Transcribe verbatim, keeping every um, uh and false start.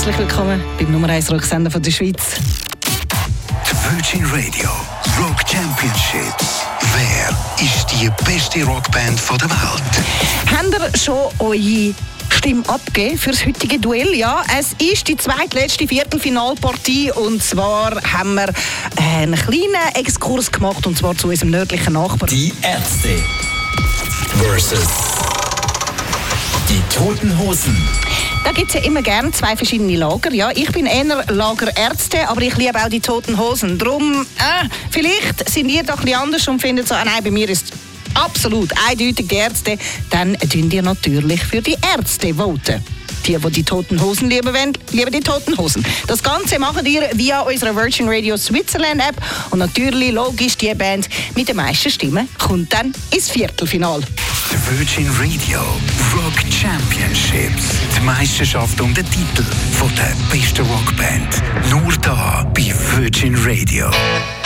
Herzlich willkommen beim Nummer eins Rocksender von der Schweiz. Die Virgin Radio Rock Championships. Wer ist die beste Rockband der Welt? Habt ihr schon eure Stimme abgegeben für das heutige Duell? Ja, es ist die zweitletzte Viertelfinalpartie und zwar haben wir einen kleinen Exkurs gemacht und zwar zu unserem nördlichen Nachbarn. Die Ärzte versus die Toten Hosen. Da gibt es ja immer gerne zwei verschiedene Lager. Ja, ich bin eher Lager Ärzte, aber ich liebe auch die Toten Hosen. Darum, äh, vielleicht sind ihr doch ein bisschen anders und findet so, ah, nein, bei mir ist absolut eindeutig die Ärzte. Dann tun ihr natürlich für die Ärzte voten. Die, die die Toten Hosen lieben wollen, lieben die Toten Hosen. Das Ganze macht ihr via unserer Virgin Radio Switzerland App. Und natürlich, logisch, die Band mit den meisten Stimmen kommt dann ins Viertelfinale. Die Virgin Radio Rock Championships. Die Meisterschaft um den Titel von der besten Rockband. Nur da bei Virgin Radio.